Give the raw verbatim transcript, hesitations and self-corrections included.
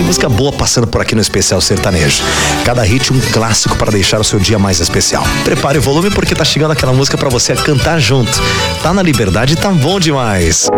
música boa passando por aqui no Especial Sertanejo. Cada hit um clássico para deixar o seu dia mais especial. Prepare o volume porque tá chegando aquela música para você cantar junto. Tá na Liberdade, tá bom demais.